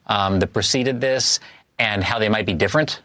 that preceded this and how they might be different?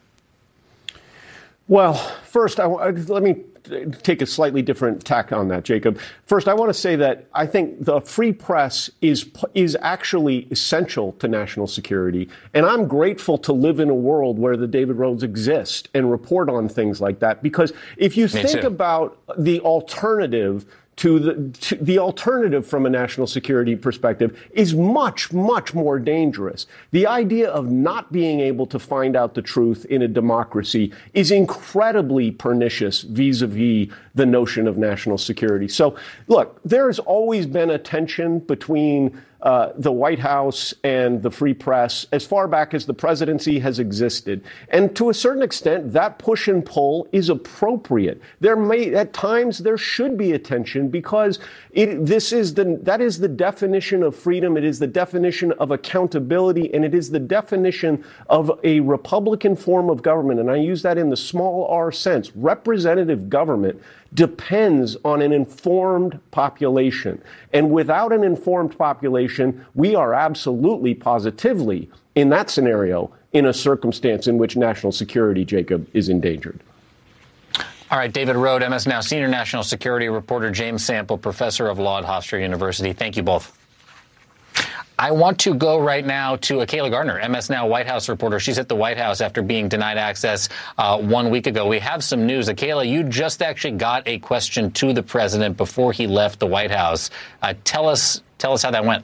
Well, first, let me take a slightly different tack on that, Jacob. First, I want to say that I think the free press is actually essential to national security. And I'm grateful to live in a world where the David Rhodes exist and report on things like that. Because if you think about the alternative the alternative from a national security perspective is much, much more dangerous. The idea of not being able to find out the truth in a democracy is incredibly pernicious vis-a-vis the notion of national security. So, look, there has always been a tension between the White House and the free press as far back as the presidency has existed. And to a certain extent, that push and pull is appropriate. At times, there should be a tension because that is the definition of freedom. It is the definition of accountability, and it is the definition of a Republican form of government. And I use that in the small r sense. Representative government depends on an informed population. And without an informed population, we are absolutely, positively, in that scenario, in a circumstance in which national security, Jacob, is endangered. All right, David Rohde, MS Now senior national security reporter, James Sample, professor of law at Hofstra University. Thank you both. I want to go right now to Kayla Gardner, MS Now White House reporter. She's at the White House after being denied access 1 week ago. We have some news. Kayla, you just actually got a question to the president before he left the White House. Tell us how that went.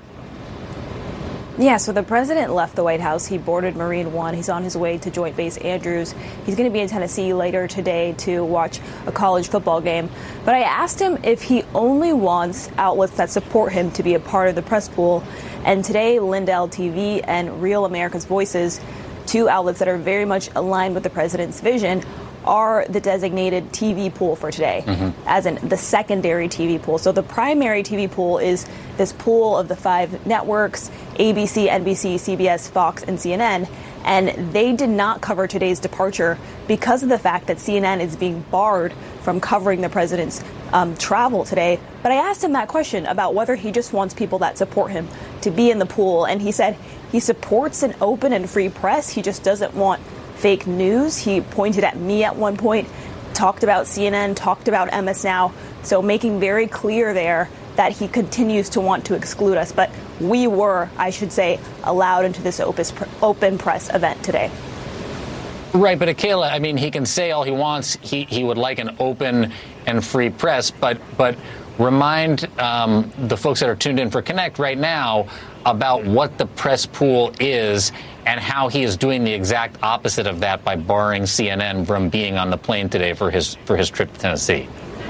Yeah, so the president left the White House. He boarded Marine One. He's on his way to Joint Base Andrews. He's going to be in Tennessee later today to watch a college football game. But I asked him if he only wants outlets that support him to be a part of the press pool. And today, Lindell TV and Real America's Voices, two outlets that are very much aligned with the president's vision, are the designated TV pool for today, as in the secondary TV pool. So the primary TV pool is this pool of the 5 networks, ABC, NBC, CBS, Fox, and CNN. And they did not cover today's departure because of the fact that CNN is being barred from covering the president's travel today. But I asked him that question about whether he just wants people that support him to be in the pool. And he said he supports an open and free press. He just doesn't want fake news. He pointed at me at one point, talked about CNN, talked about MS Now. So making very clear there that he continues to want to exclude us. But we were, I should say, allowed into this open press event today. Right, but Kayla, I mean, he can say all he wants. He would like an open and free press, but remind the folks that are tuned in for Connect right now about what the press pool is and how he is doing the exact opposite of that by barring CNN from being on the plane today for his trip to Tennessee.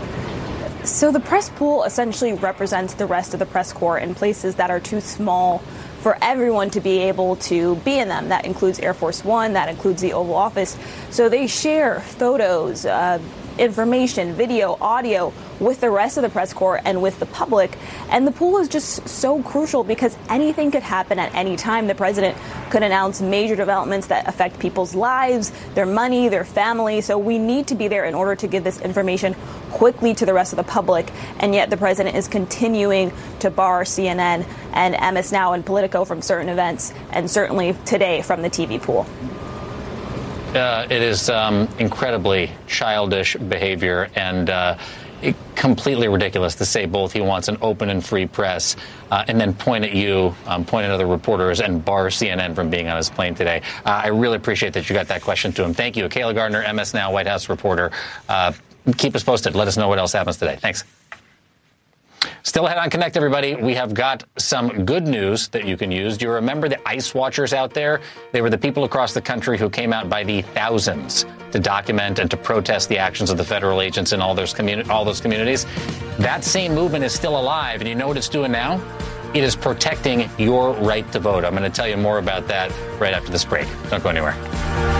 So the press pool essentially represents the rest of the press corps in places that are too small for everyone to be able to be in them. That includes Air Force One, that includes the Oval Office. So they share photos, information, video, audio with the rest of the press corps and with the public. And the pool is just so crucial because anything could happen at any time. The president could announce major developments that affect people's lives, their money, their family. So we need to be there in order to give this information quickly to the rest of the public. And yet the president is continuing to bar CNN and MS Now and Politico from certain events, and certainly today from the TV pool. It is incredibly childish behavior and completely ridiculous to say both he wants an open and free press and then point at you, point at other reporters and bar CNN from being on his plane today. I really appreciate that you got that question to him. Thank you. Kayla Gardner, MS Now White House reporter. Keep us posted. Let us know what else happens today. Thanks. Still ahead on Connect, everybody. We have got some good news that you can use. Do you remember the ICE watchers out there? They were the people across the country who came out by the thousands to document and to protest the actions of the federal agents in all those communities. That same movement is still alive, and you know what it's doing now? It is protecting your right to vote. I'm going to tell you more about that right after this break. Don't go anywhere.